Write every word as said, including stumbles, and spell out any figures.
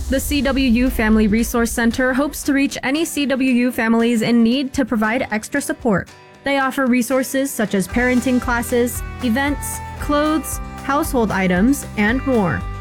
The C W U Family Resource Center hopes to reach any C W U families in need to provide extra support. They offer resources such as parenting classes, events, clothes, household items, and more.